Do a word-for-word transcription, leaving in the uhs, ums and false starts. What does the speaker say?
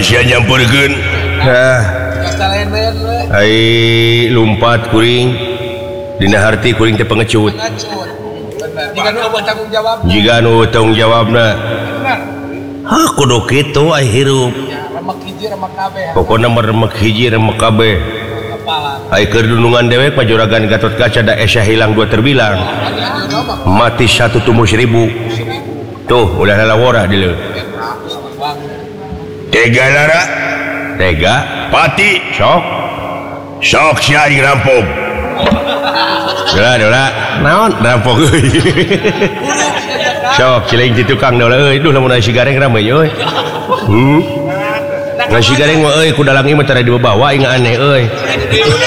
nyampurkeun ai lumpat kuring dina harti kuring teh pengecut jika nu tanggung jawabna ha kudu kitu ai hirup pokona meremek hiji remek kabeh ai keur dunungan dewek pajuragan Gatot Kaca da esya hilang dua terbilang mati satu tumbuh seribu tuh udah lalawora di leuh tega lara tega pati sok sok si aing rampok dola dola naon rampok euy sok cileung ti tukang dola euy duh lamun aya si gareng rame euy hmm nasi gareng mah euy ku dalang ieu mah tara dibawa ingat aneh euy